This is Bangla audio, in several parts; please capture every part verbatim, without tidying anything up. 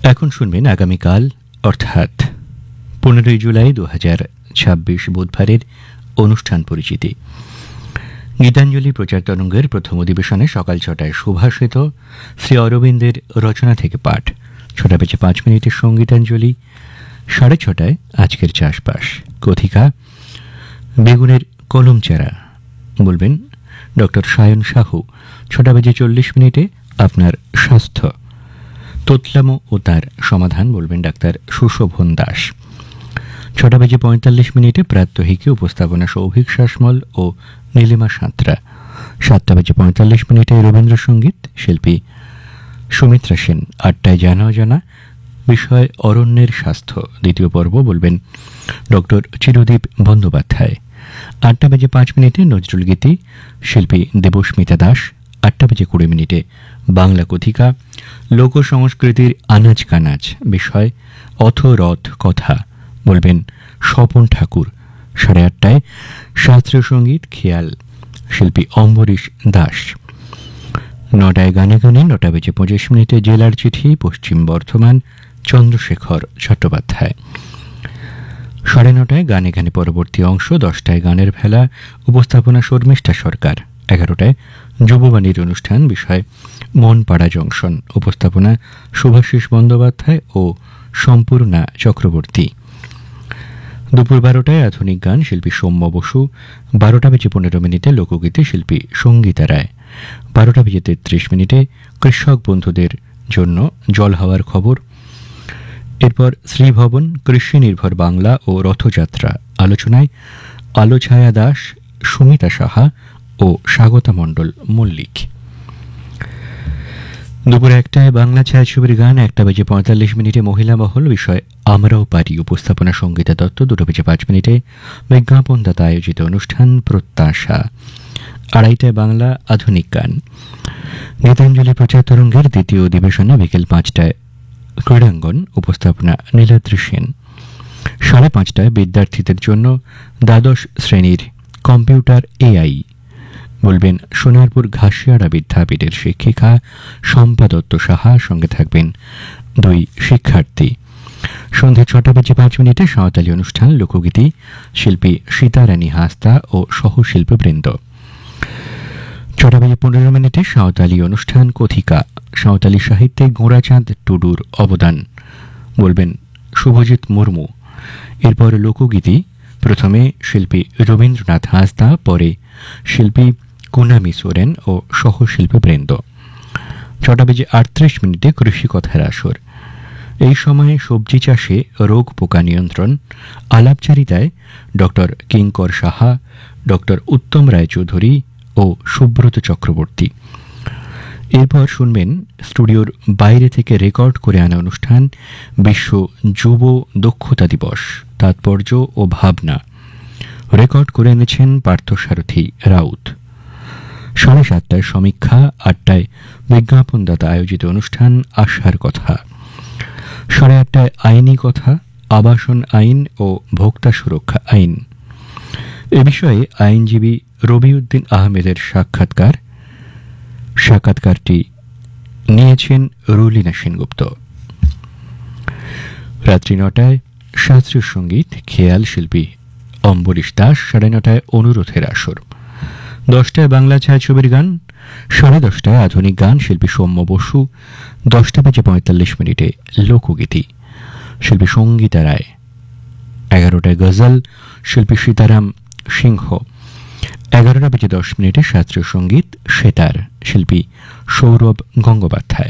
এখন শুনবেন আগামীকাল অর্থাৎ পনেরোই জুলাই দু হাজার ছাব্বিশ বুধবারের অনুষ্ঠান পরিচিতি। গীতাঞ্জলি প্রচার তরঙ্গের প্রথম অধিবেশনে সকাল ছটায় সুভাষিত শ্রী অরবিন্দের রচনা থেকে পাঠ, ছটা বেজে পাঁচ মিনিটের সঙ্গীতাঞ্জলি, সাড়ে ছটায় আজকের চাষবাস, কথিকা বেগুনের কলম চারা বলবেন ডক্টর সায়ন সাহু, ছটা বেজে চল্লিশ মিনিটে আপনার স্বাস্থ্য, তোতলামো ও তার সমাধান বলবেন ডাক্তার সুশোভন দাস। ছটা বেজে পঁয়তাল্লিশ মিনিটে প্রাত্যহিকী উপস্থাপনা সৌভিক শাসমল ও নীলিমা সাঁতরা। সাতটা বেজে পঁয়তাল্লিশ মিনিটে রবীন্দ্রসঙ্গীত, শিল্পী সুমিত্রা সেন। আটটায় জানা অজানা, বিষয় অরণ্যের স্বাস্থ্য, দ্বিতীয় পর্ব বলবেন ডক্টর চিরদীপ বন্দ্যোপাধ্যায়। আটটা বেজে পাঁচ মিনিটে নজরুল গীতি, শিল্পী দেবস্মিতা দাস। আটটা বেজে কুড়ি মিনিটে বাংলা কথিকা লোক সংস্কৃতির আনাজ কানাজ, বিষয় অথরথ কথা বলবেন স্বপন ঠাকুর। সাড়ে আটটায় শাস্ত্রীয় সঙ্গীত খেয়াল, শিল্পী অম্বরীশ দাস। নটায় গানে গানে, নটা বেজে পঁচিশ মিনিটে জেলার চিঠি, পশ্চিম বর্ধমান চন্দ্রশেখর চট্টোপাধ্যায়। সাড়ে নটায় গানে গানে পরবর্তী অংশ। দশটায় গানের ভেলা, উপস্থাপনা শর্মিষ্ঠা সরকার। এগারোটায় যুববাণীর অনুষ্ঠান, বিষয় মনপাড়া জংশন, উপস্থাপনা শুভাশিস বন্দ্যোপাধ্যায় ও সম্পূর্ণা চক্রবর্তী। দুপুর বারোটায় আধুনিক গান, শিল্পী সৌম্য বসু। বারোটা বেজে পনেরো মিনিটে লোকগীতি, শিল্পী সঙ্গীতা রায়। বারোটা বেজে তেত্রিশ মিনিটে কৃষক বন্ধুদের জন্য জল হাওয়ার খবর। এরপর শ্রীভবন, কৃষি নির্ভর বাংলা ও রথযাত্রা, আলোচনায় আলোছায়া দাস, সুমিতা সাহা ও স্বাগতা মণ্ডল মল্লিক। দুপুর একটায় বাংলা ছায়াছবির গান। একটা বেজে পঁয়তাল্লিশ মিনিটে মহিলা মহল, বিষয় আমরাও পারি, উপস্থাপনা সঙ্গীতা দত্ত। দুটো বেজে পাঁচ মিনিটে বিজ্ঞাপনদাতা আয়োজিত অনুষ্ঠান প্রত্যাশা। আড়াইটায় বাংলা আধুনিক গান। গীতাঞ্জলি প্রচার তরঙ্গের দ্বিতীয় অধিবেশনে বিকেল পাঁচটায় ক্রীড়াঙ্গন, উপস্থাপনা নীলাদ্রি সেন। সাড়ে পাঁচটায় বিদ্যার্থীদের জন্য দ্বাদশ শ্রেণীর কম্পিউটার এআই বলবেন সোনারপুর ঘাসিয়াড়া বিদ্যাপীঠের শিক্ষিকা শম্পা দত্ত সাহা, সঙ্গে থাকবেন দুই শিক্ষার্থী। সন্ধে ছটা বেজে পাঁচ মিনিটে সাঁওতালি অনুষ্ঠান, লোকগীতি, শিল্পী সীতারানী হাসদা ও সহশিল্পীবৃন্দ। ছটা বেজে পনেরো মিনিটে সাঁওতালি অনুষ্ঠান কথিকা, সাঁওতালি সাহিত্যে গোঁড়াচাঁদ টুডুর অবদান বলবেন শুভজিৎ মুর্মু। এরপর লোকগীতি, প্রথমে শিল্পী রবীন্দ্রনাথ হাসদা, পরে শিল্পী কুনামি সোরেন ও সহশিল্পীবৃন্দ। ছটা বেজে আটত্রিশ মিনিটে কৃষি কথার আসর। এই সময়ে সবজি চাষে রোগ পোকা নিয়ন্ত্রণ, আলাপচারিতায় ডক্টর কিঙ্কর সাহা, ডক্টর উত্তম রায়চৌধুরী ও সুব্রত চক্রবর্তী। এরপর শুনবেন স্টুডিওর বাইরে থেকে রেকর্ড করে আনা অনুষ্ঠান বিশ্ব যুব দক্ষতা দিবস, তাৎপর্য ও ভাবনা। রেকর্ড করে এনেছেন পার্থসারথী রাউত। সাড়ে সাতটায় সমীক্ষা। আটটায় বিজ্ঞাপনদাতা আয়োজিত অনুষ্ঠান আশার কথা। সাড়ে আটটায় আইনি কথা, আবাসন আইন ও ভোক্তা সুরক্ষা আইন, এ বিষয়ে আইনজীবী রবিউদ্দিন আহমেদের সাক্ষাৎকার। সাক্ষাৎকারটি নিয়েছেন রুলিনা সেনগুপ্ত। রাত্রি নটায় শাস্ত্রীয় সঙ্গীত খেয়াল, শিল্পী অম্বরীশ দাস। সাড়ে নটায় অনুরোধের আসর। দশটায় বাংলা ছায়াছবির গান। সাড়ে দশটায় আধুনিক গান, শিল্পী সৌম্য বসু। দশটা বেজে পঁয়তাল্লিশ মিনিটে লোকগীতি, শিল্পী সঙ্গীতা রায়। এগারোটায় গজল, শিল্পী সীতারাম সিংহ। এগারোটা বেজে দশ মিনিটে শাস্ত্রীয় সঙ্গীত সেতার, শিল্পী সৌরভ গঙ্গোপাধ্যায়।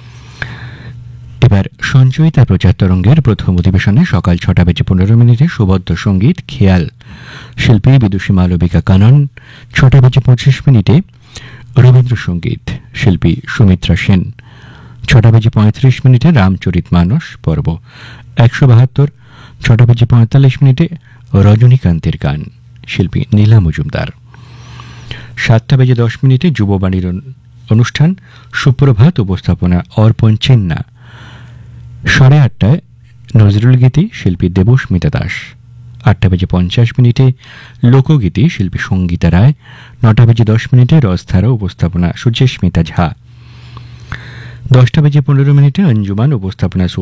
এবার সঞ্চয়িতা প্রচার তরঙ্গের প্রথম অধিবেশনে সকাল ছটা বেজে পনেরো মিনিটে সুবদ্ধ সঙ্গীত খেয়াল, শিল্পী বিদুষী মালবিকা কানন। ছটা বেজে পঁচিশ মিনিটে রবীন্দ্রসঙ্গীত, শিল্পী সুমিত্রা সেন। ছটা বেজে পঁয়ত্রিশ মিনিটে রামচরিত মানস পর্ব একশো বাহাত্তর। ছটা বেজে পঁয়তাল্লিশ মিনিটে রজনীকান্তের গান, শিল্পী নীলা মজুমদার। সাতটা বেজে দশ মিনিটে যুববাণীর অনুষ্ঠান সুপ্রভাত, উপস্থাপনা অর্পণ চিন্না। সাড়ে আটটায় নজরুল গীতি, শিল্পী দেবস্মিতা দাস। আটটা বেজে পঞ্চাশ মিনিটে লোকগীতি, শিল্পী সঙ্গীতা রায়। নটা বেজে দশ মিনিটে রসধারা, উপস্থাপনা সুচেস্মিতা ঝা। দশটা বেজে পনেরো মিনিটে অঞ্জুমান, উপস্থাপনা